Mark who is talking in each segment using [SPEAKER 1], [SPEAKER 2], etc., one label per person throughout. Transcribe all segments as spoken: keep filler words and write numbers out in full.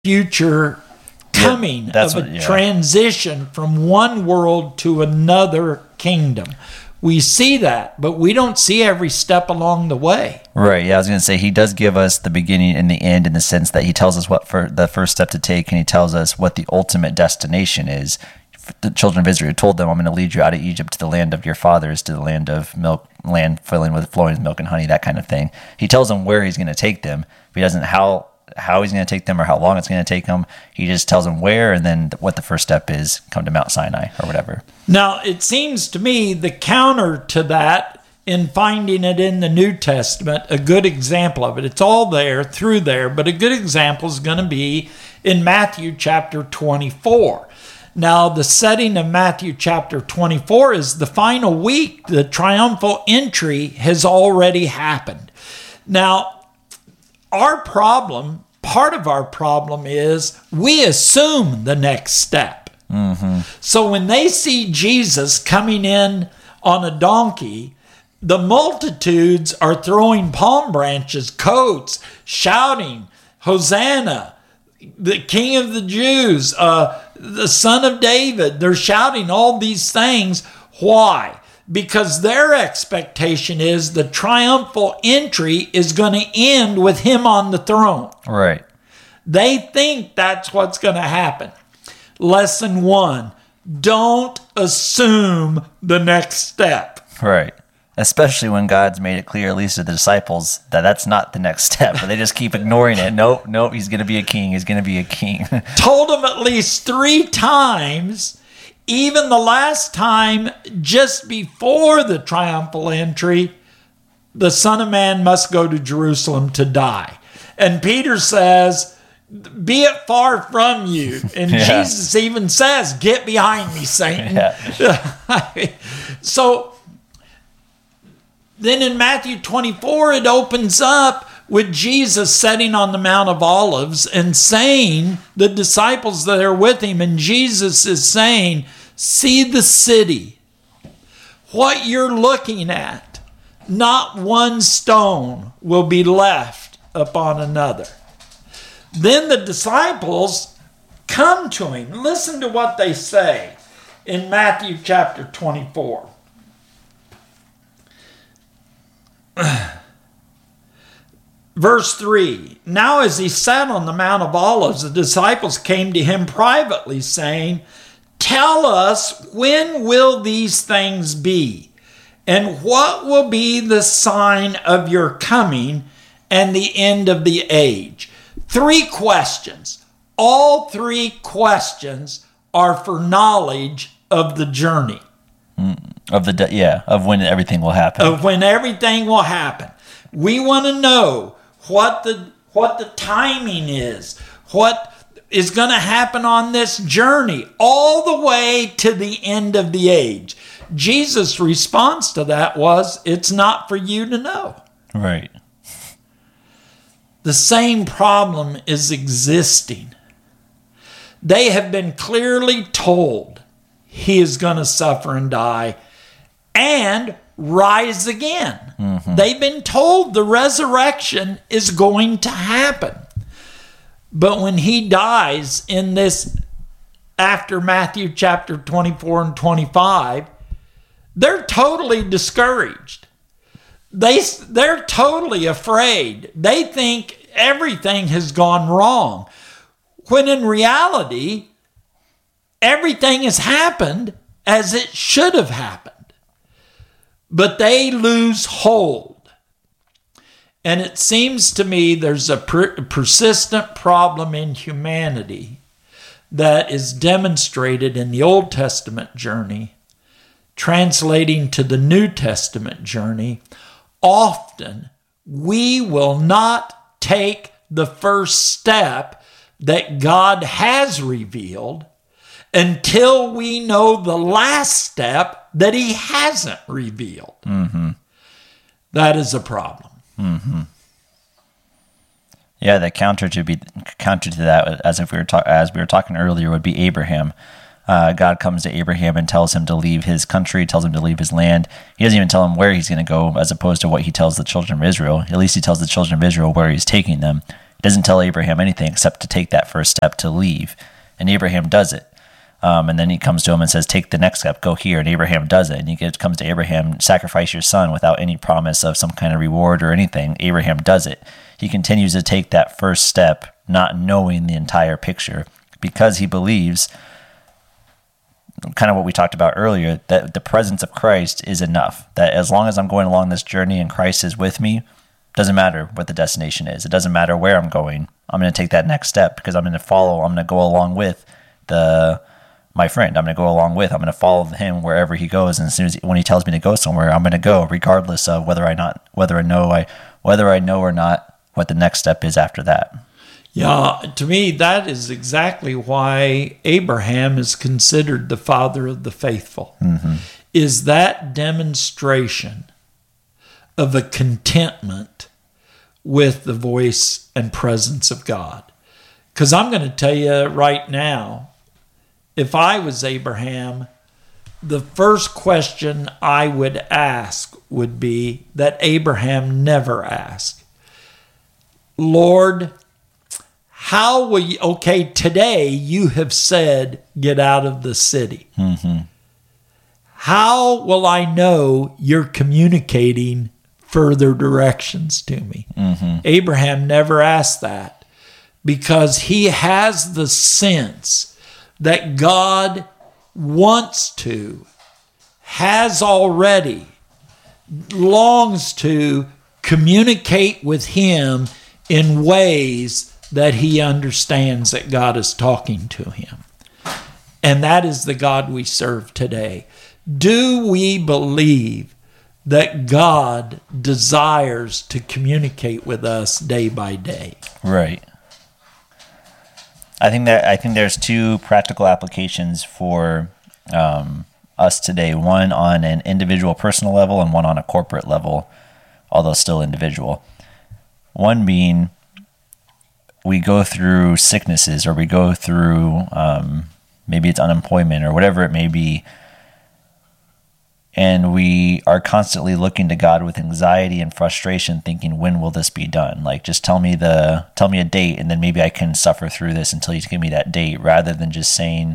[SPEAKER 1] future coming
[SPEAKER 2] yeah, that's
[SPEAKER 1] of a
[SPEAKER 2] what, yeah.
[SPEAKER 1] transition from one world to another kingdom. We see that, but we don't see every step along the way.
[SPEAKER 2] Right, yeah, I was going to say, he does give us the beginning and the end in the sense that he tells us what for the first step to take, and he tells us what the ultimate destination is. The children of Israel told them, I'm going to lead you out of Egypt to the land of your fathers, to the land of milk, land filling with flowing with milk and honey, that kind of thing. He tells them where he's going to take them, but he doesn't how how he's going to take them or how long it's going to take them. He just tells them where, and then what the first step is, come to Mount Sinai or whatever.
[SPEAKER 1] Now, it seems to me the counter to that, in finding it in the New Testament, a good example of it, it's all there, through there, but a good example is going to be in Matthew chapter twenty-four. Now, the setting of Matthew chapter twenty-four is the final week. The triumphal entry has already happened. Now, our problem, part of our problem is we assume the next step.
[SPEAKER 2] Mm-hmm.
[SPEAKER 1] So when they see Jesus coming in on a donkey, the multitudes are throwing palm branches, coats, shouting, Hosanna, the King of the Jews, uh, the Son of David. They're shouting all these things. Why? Because their expectation is the triumphal entry is going to end with him on the throne.
[SPEAKER 2] Right.
[SPEAKER 1] They think that's what's going to happen. Lesson one, don't assume the next step.
[SPEAKER 2] Right. Especially when God's made it clear, at least to the disciples, that that's not the next step. But they just keep ignoring it. Nope, nope, he's going to be a king. He's going to be a king.
[SPEAKER 1] Told them at least three times. Even the last time, just before the triumphal entry, the Son of Man must go to Jerusalem to die. And Peter says, be it far from you. And yeah. Jesus even says, get behind me, Satan. Yeah. So then in Matthew twenty-four, it opens up with Jesus sitting on the Mount of Olives and saying, the disciples that are with him, and Jesus is saying, see the city, what you're looking at, not one stone will be left upon another. Then the disciples come to him. Listen to what they say in Matthew chapter twenty-four. Verse three, now as he sat on the Mount of Olives, the disciples came to him privately, saying, tell us, when will these things be? And what will be the sign of your coming and the end of the age? Three questions. All three questions are for knowledge of the journey.
[SPEAKER 2] Mm, of the yeah, of when everything will happen.
[SPEAKER 1] Of when everything will happen. We want to know what the what the timing is, what is going to happen on this journey all the way to the end of the age. Jesus' response to that was, it's not for you to know.
[SPEAKER 2] Right.
[SPEAKER 1] The same problem is existing. They have been clearly told he is going to suffer and die and rise again. Mm-hmm. They've been told the resurrection is going to happen. But when he dies in this, after Matthew chapter twenty-four and twenty-five, they're totally discouraged. They, they're totally afraid. They think everything has gone wrong. When in reality, everything has happened as it should have happened. But they lose hold. And it seems to me there's a per- persistent problem in humanity that is demonstrated in the Old Testament journey, translating to the New Testament journey. Often, we will not take the first step that God has revealed until we know the last step that he hasn't revealed.
[SPEAKER 2] Mm-hmm.
[SPEAKER 1] That is a problem.
[SPEAKER 2] Mm-hmm. Yeah, the counter to be counter to that, as if we were ta- as we were talking earlier, would be Abraham. Uh, God comes to Abraham and tells him to leave his country, tells him to leave his land. He doesn't even tell him where he's going to go, as opposed to what he tells the children of Israel. At least he tells the children of Israel where he's taking them. It doesn't tell Abraham anything except to take that first step to leave. And Abraham does it. Um, and then he comes to him and says, take the next step, go here. And Abraham does it. And he gets, comes to Abraham, sacrifice your son without any promise of some kind of reward or anything. Abraham does it. He continues to take that first step, not knowing the entire picture, because he believes, kind of what we talked about earlier, that the presence of Christ is enough. That as long as I'm going along this journey and Christ is with me, doesn't matter what the destination is. It doesn't matter where I'm going. I'm going to take that next step because I'm going to follow. I'm going to go along with the my friend. I'm going to go along with. I'm going to follow him wherever he goes. And as soon as when he tells me to go somewhere, I'm going to go, regardless of whether I not whether I know I whether I know or not what the next step is after that.
[SPEAKER 1] Yeah, to me, that is exactly why Abraham is considered the father of the faithful.
[SPEAKER 2] Mm-hmm.
[SPEAKER 1] Is that demonstration of a contentment with the voice and presence of God. Because I'm going to tell you right now, if I was Abraham, the first question I would ask would be that Abraham never asked. Lord, how will you, okay, today you have said, get out of the city.
[SPEAKER 2] Mm-hmm.
[SPEAKER 1] How will I know you're communicating further directions to me?
[SPEAKER 2] Mm-hmm.
[SPEAKER 1] Abraham never asked that because he has the sense that God wants to, has already, longs to communicate with him in ways that he understands that God is talking to him. And that is the God we serve today. Do we believe that God desires to communicate with us day by day?
[SPEAKER 2] Right. I think that I think there's two practical applications for um, us today. One on an individual personal level and one on a corporate level, although still individual. One being, we go through sicknesses or we go through um, maybe it's unemployment or whatever it may be, and we are constantly looking to God with anxiety and frustration, thinking, when will this be done? Like, just tell me the tell me a date, and then maybe I can suffer through this until you give me that date, rather than just saying,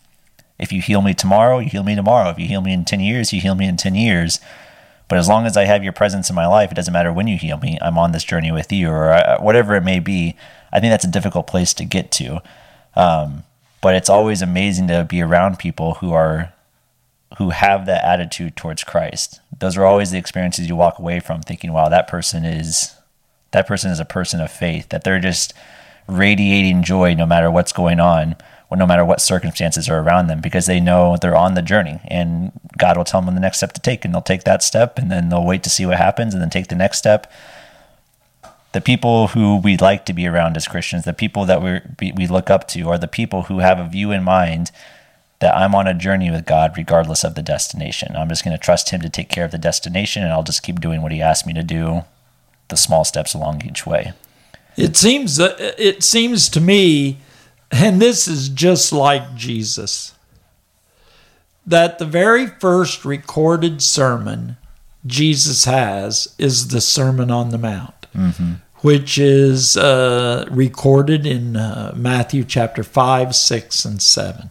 [SPEAKER 2] if you heal me tomorrow, you heal me tomorrow. If you heal me in ten years, you heal me in ten years. But as long as I have your presence in my life, it doesn't matter when you heal me. I'm on this journey with you, or whatever it may be. I think that's a difficult place to get to. Um, but it's always amazing to be around people who are who have that attitude towards Christ. Those are always the experiences you walk away from thinking, wow, that person is that person is a person of faith, that they're just radiating joy no matter what's going on, or no matter what circumstances are around them, because they know they're on the journey and God will tell them the next step to take, and they'll take that step and then they'll wait to see what happens and then take the next step. The people who we like to be around as Christians, the people that we we look up to, are the people who have a view in mind that I'm on a journey with God regardless of the destination. I'm just going to trust him to take care of the destination, and I'll just keep doing what he asked me to do, the small steps along each way.
[SPEAKER 1] It seems it seems to me, and this is just like Jesus, that the very first recorded sermon Jesus has is the Sermon on the Mount,
[SPEAKER 2] mm-hmm.
[SPEAKER 1] which is uh, recorded in uh, Matthew chapter five, six, and seven.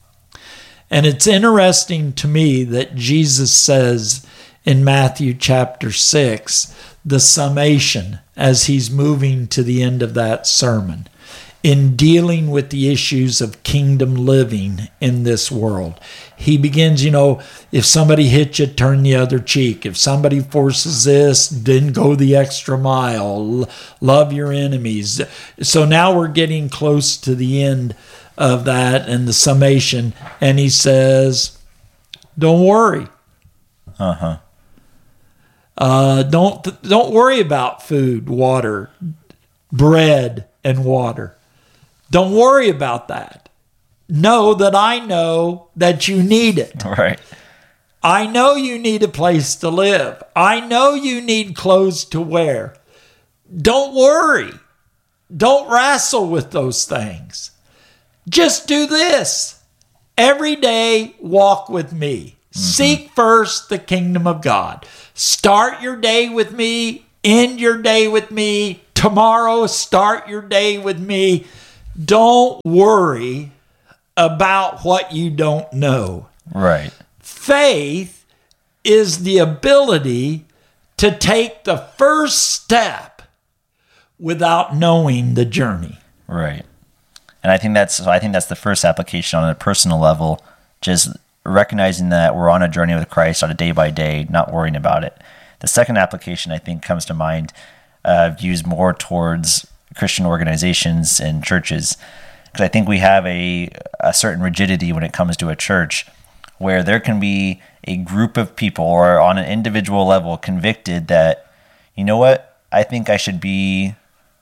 [SPEAKER 1] And it's interesting to me that Jesus says in Matthew chapter six, the summation as he's moving to the end of that sermon, in dealing with the issues of kingdom living in this world. He begins, you know, if somebody hits you, turn the other cheek. If somebody forces this, then go the extra mile. Love your enemies. So now we're getting close to the end of that and the summation, and he says, don't worry.
[SPEAKER 2] Uh-huh.
[SPEAKER 1] Uh, don't don't worry about food, water, bread, and water. Don't worry about that. Know that I know that you need it.
[SPEAKER 2] Right.
[SPEAKER 1] I know you need a place to live. I know you need clothes to wear. Don't worry. Don't wrestle with those things. Just do this. Every day, walk with me. Mm-hmm. Seek first the kingdom of God. Start your day with me. End your day with me. tomorrow, start your day with me. Don't worry about what you don't know.
[SPEAKER 2] Right.
[SPEAKER 1] Faith is the ability to take the first step without knowing the journey.
[SPEAKER 2] Right. And I think that's so I think that's the first application on a personal level, just recognizing that we're on a journey with Christ on a day by day, not worrying about it. The second application I think comes to mind, uh, views more towards Christian organizations and churches, because I think we have a, a certain rigidity when it comes to a church, where there can be a group of people or on an individual level convicted that, you know what, I think I should be,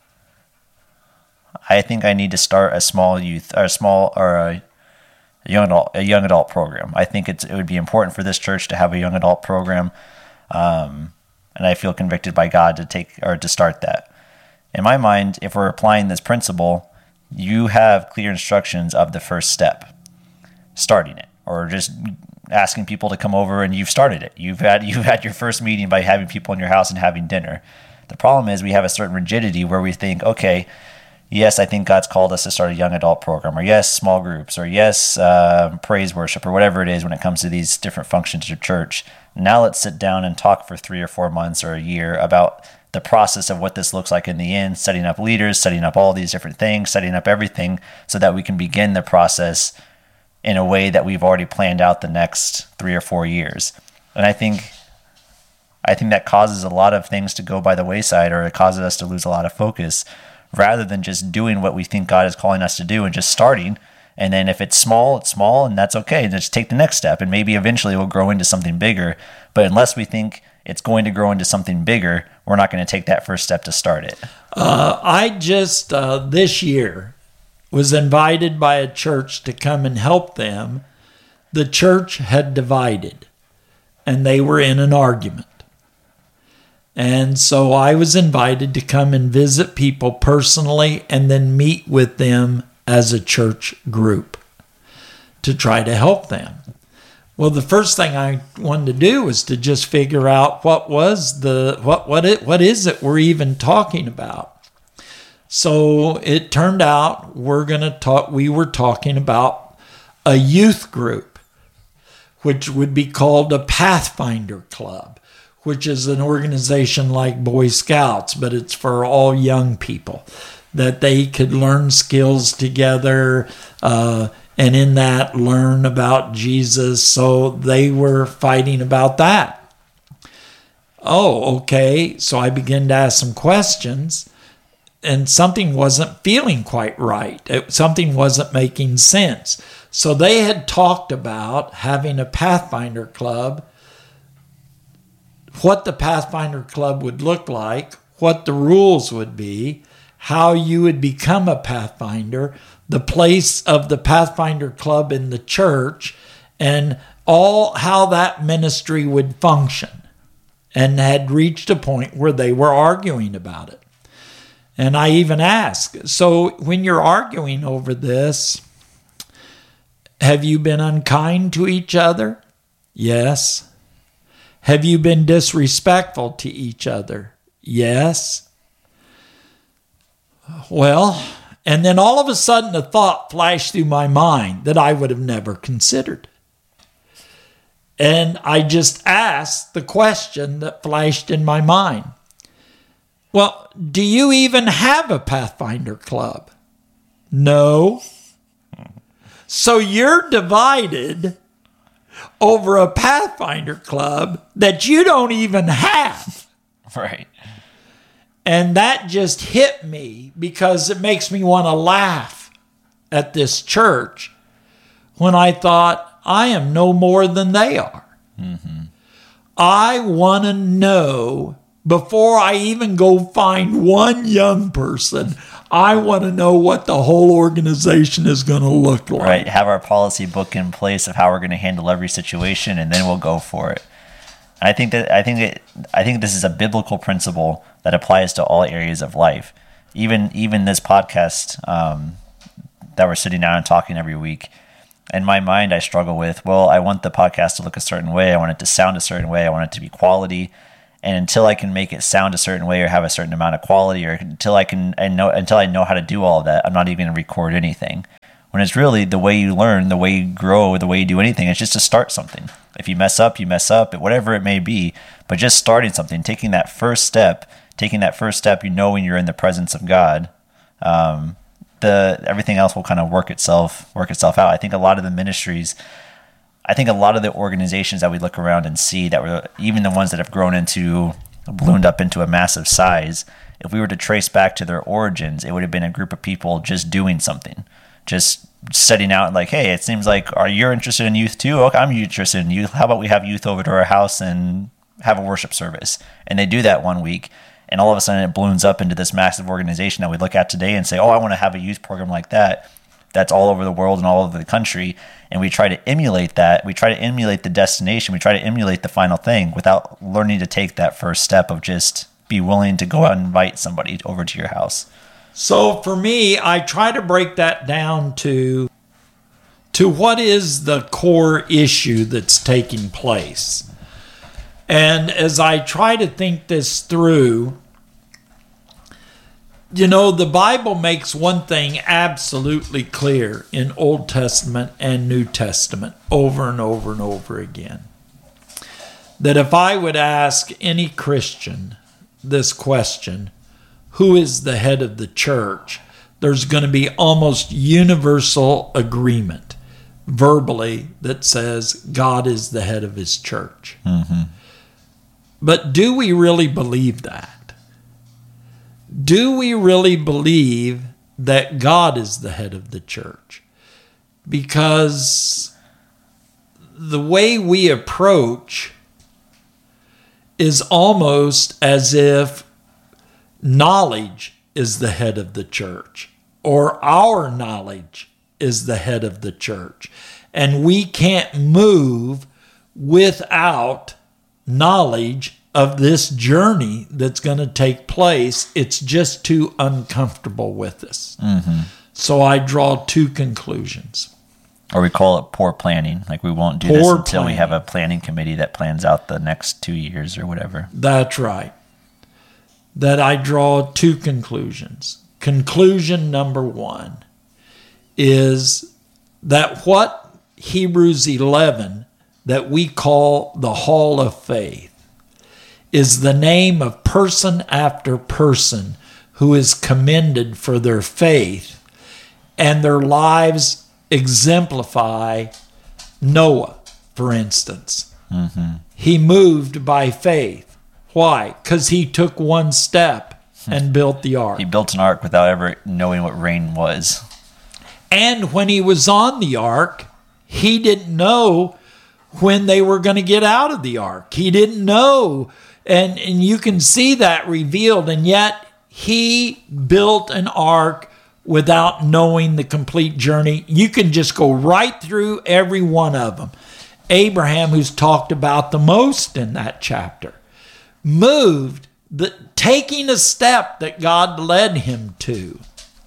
[SPEAKER 2] I think I need to start a small youth or a small or a young adult, a young adult program. I think it's, it would be important for this church to have a young adult program. Um, and I feel convicted by God to take or to start that. In my mind, if we're applying this principle, you have clear instructions of the first step, starting it, or just asking people to come over and you've started it. You've had you've had your first meeting by having people in your house and having dinner. The problem is we have a certain rigidity where we think, okay, yes, I think God's called us to start a young adult program, or yes, small groups, or yes, uh, praise worship, or whatever it is when it comes to these different functions of church. Now let's sit down and talk for three or four months or a year about the process of what this looks like in the end, setting up leaders, setting up all these different things, setting up everything so that we can begin the process in a way that we've already planned out the next three or four years. And I think I think that causes a lot of things to go by the wayside, or it causes us to lose a lot of focus, rather than just doing what we think God is calling us to do and just starting. And then if it's small, it's small, and that's okay. And just take the next step, and maybe eventually we'll grow into something bigger. But unless we think it's going to grow into something bigger, we're not going to take that first step to start it.
[SPEAKER 1] Uh, I just, uh, this year, was invited by a church to come and help them. The church had divided, and they were in an argument. And so I was invited to come and visit people personally and then meet with them as a church group to try to help them. Well, the first thing I wanted to do was to just figure out what was the what what it what is it we're even talking about. So it turned out we're going to talk we were talking about a youth group, which would be called a Pathfinder Club, which is an organization like Boy Scouts, but it's for all young people, that they could learn skills together, uh, and in that learn about Jesus. So they were fighting about that. Oh, okay. So I began to ask some questions, and something wasn't feeling quite right. It, something wasn't making sense. So they had talked about having a Pathfinder Club, what the Pathfinder Club would look like, what the rules would be, how you would become a Pathfinder, the place of the Pathfinder Club in the church, and all how that ministry would function, and had reached a point where they were arguing about it. And I even asked, so when you're arguing over this, have you been unkind to each other? Yes. Have you been disrespectful to each other? Yes. Well, and then all of a sudden a thought flashed through my mind that I would have never considered. And I just asked the question that flashed in my mind. Well, do you even have a Pathfinder Club? No. So you're divided over a Pathfinder Club that you don't even have.
[SPEAKER 2] Right.
[SPEAKER 1] And that just hit me, because it makes me want to laugh at this church when I thought, I am no more than they are. Mm-hmm. I want to know, before I even go find one young person, I want to know what the whole organization is going to look like.
[SPEAKER 2] Right. Have our policy book in place of how we're going to handle every situation, and then we'll go for it. I think that I think that I think this is a biblical principle that applies to all areas of life. Even even this podcast um, that we're sitting down and talking every week. In my mind, I struggle with, well, I want the podcast to look a certain way. I want it to sound a certain way. I want it to be quality. And until I can make it sound a certain way or have a certain amount of quality, or until I can I know until I know how to do all of that, I'm not even going to record anything. When it's really the way you learn, the way you grow, the way you do anything, it's just to start something. If you mess up, you mess up, whatever it may be. But just starting something, taking that first step, taking that first step, you know when you're in the presence of God, um, the everything else will kind of work itself work itself out. I think a lot of the ministries, I think a lot of the organizations that we look around and see that were even the ones that have grown into, ballooned up into a massive size, if we were to trace back to their origins, it would have been a group of people just doing something, just setting out like, hey, it seems like, are you interested in youth too? Okay, I'm interested in youth. How about we have youth over to our house and have a worship service? And they do that one week. And all of a sudden it balloons up into this massive organization that we look at today and say, oh, I want to have a youth program like that. That's all over the world and all over the country. And we try to emulate that. We try to emulate the destination. We try to emulate the final thing without learning to take that first step of just be willing to go out and invite somebody over to your house.
[SPEAKER 1] So for me, I try to break that down to, to what is the core issue that's taking place. And as I try to think this through, you know, the Bible makes one thing absolutely clear in Old Testament and New Testament over and over and over again. That if I would ask any Christian this question, who is the head of the church? There's going to be almost universal agreement verbally that says God is the head of his church.
[SPEAKER 2] Mm-hmm.
[SPEAKER 1] But do we really believe that? Do we really believe that God is the head of the church? Because the way we approach is almost as if knowledge is the head of the church, or our knowledge is the head of the church. And we can't move without knowledge of this journey that's going to take place. It's just too uncomfortable with us.
[SPEAKER 2] Mm-hmm.
[SPEAKER 1] So I draw two conclusions.
[SPEAKER 2] Or we call it poor planning. Like we won't do
[SPEAKER 1] Poor
[SPEAKER 2] this until
[SPEAKER 1] planning.
[SPEAKER 2] we have a planning committee that plans out the next two years or whatever.
[SPEAKER 1] That's right. That I draw two conclusions. Conclusion number one is that what Hebrews eleven that we call the Hall of Faith is the name of person after person who is commended for their faith, and their lives exemplify Noah, for instance.
[SPEAKER 2] Mm-hmm.
[SPEAKER 1] He moved by faith. Why? Because he took one step and built the ark.
[SPEAKER 2] He built an ark without ever knowing what rain was.
[SPEAKER 1] And when he was on the ark, he didn't know when they were going to get out of the ark. He didn't know. And, and you can see that revealed. And yet he built an ark without knowing the complete journey. You can just go right through every one of them. Abraham, who's talked about the most in that chapter, moved, the, taking a step that God led him to.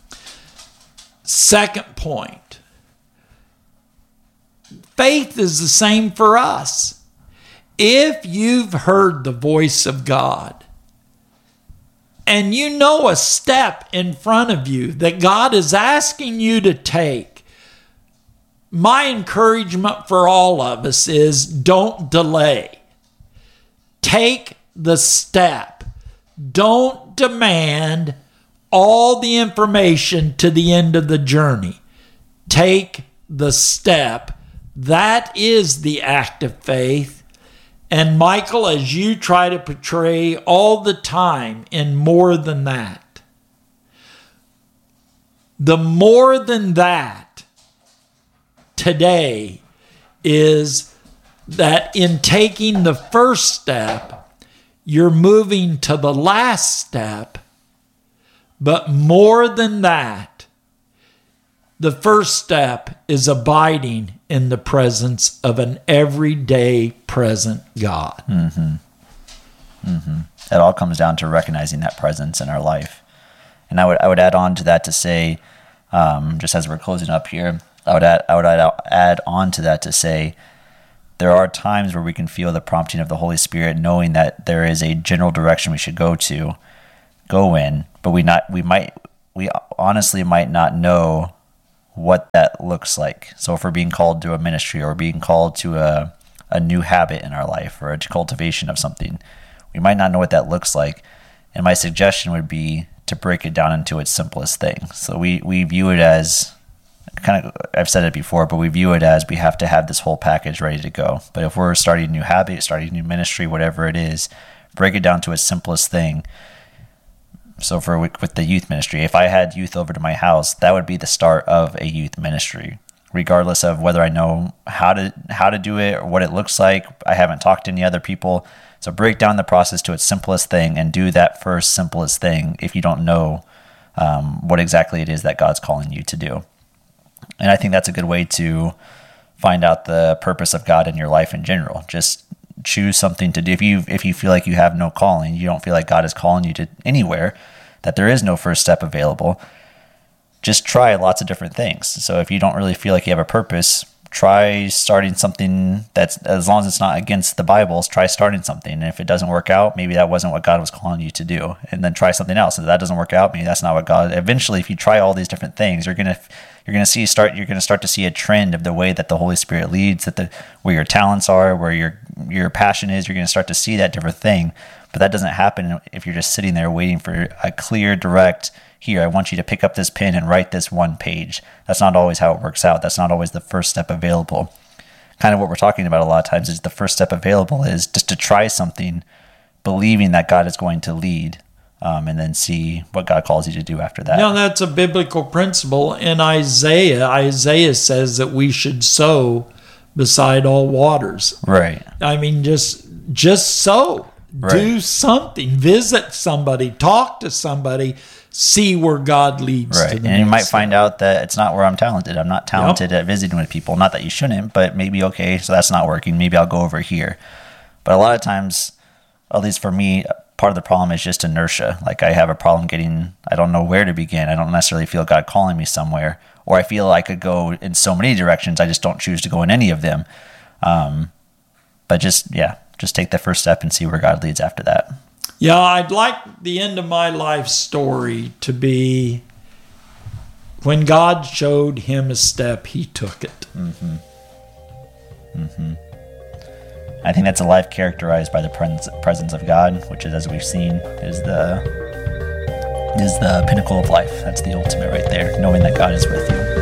[SPEAKER 1] Second point, faith is the same for us. If you've heard the voice of God and you know a step in front of you that God is asking you to take, my encouragement for all of us is don't delay. Take the step. Don't demand all the information to the end of the journey. Take the step. That is the act of faith. And Michael, as you try to portray all the time in more than that, the more than that today is that in taking the first step, you're moving to the last step. But more than that, the first step is abiding in the presence of an everyday present God.
[SPEAKER 2] Mm-hmm. Mm-hmm. It all comes down to recognizing that presence in our life. And I would I would add on to that to say, um, just as we're closing up here, I would add I would add, add on to that to say there are times where we can feel the prompting of the Holy Spirit, knowing that there is a general direction we should go to, go in, but we not we might we honestly might not know what that looks like. So if we're being called to a ministry or being called to a a new habit in our life or a cultivation of something, we might not know what that looks like. And my suggestion would be to break it down into its simplest thing. So we, we view it as kind of, I've said it before, but we view it as we have to have this whole package ready to go. But if we're starting a new habit, starting a new ministry, whatever it is, break it down to its simplest thing. So for with the youth ministry, if I had youth over to my house, that would be the start of a youth ministry, regardless of whether I know how to how to do it or what it looks like. I haven't talked to any other people. So break down the process to its simplest thing and do that first simplest thing if you don't know um, what exactly it is that God's calling you to do. And I think that's a good way to find out the purpose of God in your life in general. Just choose something to do. If you if you feel like you have no calling, you don't feel like God is calling you to anywhere, that there is no first step available, just try lots of different things. So if you don't really feel like you have a purpose, try starting something that's, as long as it's not against the Bible, try starting something. And if it doesn't work out, maybe that wasn't what God was calling you to do. And then try something else. If that doesn't work out, maybe that's not what God, eventually, if you try all these different things, you're going to, you're going to see, start, you're going to start to see a trend of the way that the Holy Spirit leads, that the, where your talents are, where your, your passion is, you're going to start to see that different thing. But that doesn't happen if you're just sitting there waiting for a clear, direct, here, I want you to pick up this pen and write this one page. That's not always how it works out. That's not always the first step available. Kind of what we're talking about a lot of times is the first step available is just to try something, believing that God is going to lead, um, and then see what God calls you to do after that.
[SPEAKER 1] Now, that's a biblical principle. In Isaiah, Isaiah says that we should sow beside all waters.
[SPEAKER 2] Right.
[SPEAKER 1] I mean, just just sow. Right. Do something. Visit somebody. Talk to somebody. See where God leads.
[SPEAKER 2] Right.
[SPEAKER 1] To the
[SPEAKER 2] and you might
[SPEAKER 1] step.
[SPEAKER 2] find out that it's not where I'm talented. I'm not talented yep. at visiting with people. Not that you shouldn't, but maybe, okay, so that's not working. Maybe I'll go over here. But a lot of times, at least for me, part of the problem is just inertia. Like I have a problem getting, I don't know where to begin. I don't necessarily feel God calling me somewhere. Or I feel I could go in so many directions. I just don't choose to go in any of them. Um, but just, yeah, just take the first step and see where God leads after that.
[SPEAKER 1] Yeah, I'd like the end of my life story to be when God showed him a step, he took it.
[SPEAKER 2] Mm-hmm. Mm-hmm. I think that's a life characterized by the presence of God, which is, as we've seen, is the is the pinnacle of life. That's the ultimate right there, knowing that God is with you.